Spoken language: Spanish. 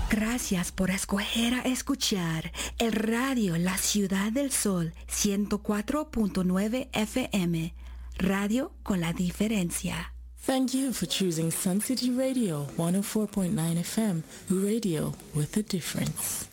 Gracias por escoger a escuchar el radio La Ciudad del Sol 104.9 FM. Radio con la diferencia. Thank you for choosing Sun City Radio 104.9 FM, radio with a difference.